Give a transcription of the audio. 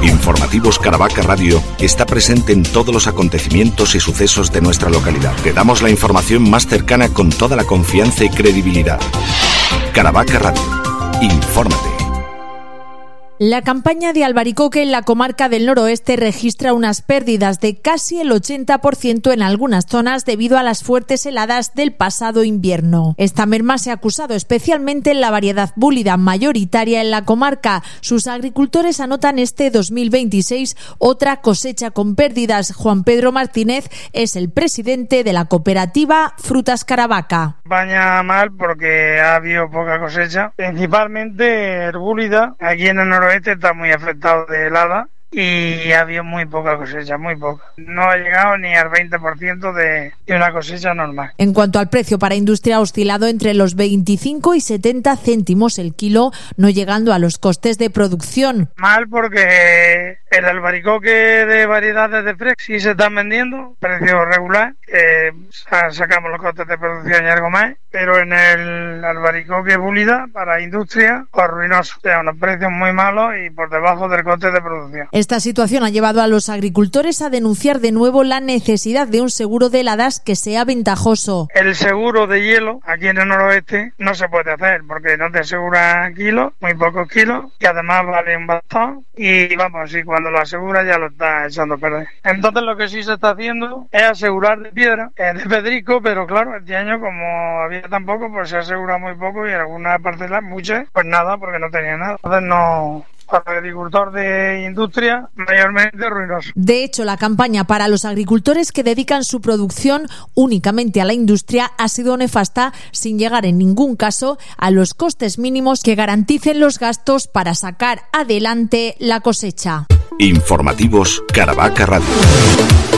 Informativos Caravaca Radio está presente en todos los acontecimientos y sucesos de nuestra localidad. Te damos la información más cercana con toda la confianza y credibilidad. Caravaca Radio. Infórmate. La campaña de albaricoque en la comarca del noroeste registra unas pérdidas de casi el 80% en algunas zonas debido a las fuertes heladas del pasado invierno. Esta merma se ha acusado especialmente en la variedad búlida mayoritaria en la comarca. Sus agricultores anotan este 2026 otra cosecha con pérdidas. Juan Pedro Martínez es el presidente de la cooperativa Frutas Caravaca. España mal porque ha habido poca cosecha, principalmente el búlida. Aquí en el noroeste está muy afectado de helada y ha habido muy poca cosecha, muy poca. No ha llegado ni al 20% de una cosecha normal. En cuanto al precio para industria, ha oscilado entre los 25 y 70 céntimos el kilo, no llegando a los costes de producción. Mal porque el albaricoque de variedades de fresco sí se están vendiendo, precio regular, sacamos los costes de producción y algo más, pero en el albaricoque búlida para industria, pues ruinoso, o sea, unos precios muy malos y por debajo del coste de producción. Esta situación ha llevado a los agricultores a denunciar de nuevo la necesidad de un seguro de heladas que sea ventajoso. El seguro de hielo aquí en el noroeste no se puede hacer porque no te asegura kilos, muy pocos kilos, y además vale un bastón y vamos, y cuando lo asegura ya lo está echando a perder. Entonces lo que sí se está haciendo es asegurar de piedra, de pedrico, pero claro, este año como había tan poco, pues se asegura muy poco y en algunas parcelas, muchas, pues nada, porque no tenía nada. Entonces no... Para el agricultor de industria, mayormente ruinoso. De hecho, la campaña para los agricultores que dedican su producción únicamente a la industria ha sido nefasta, sin llegar en ningún caso a los costes mínimos que garanticen los gastos para sacar adelante la cosecha. Informativos Caravaca Radio.